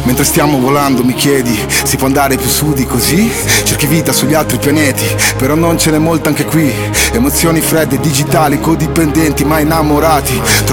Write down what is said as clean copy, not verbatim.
Mentre stiamo volando mi chiedi, si può andare più su di così? Cerchi vita sugli altri pianeti, però non ce n'è molta anche qui. Emozioni fredde, digitali, codipendenti, ma innamorati.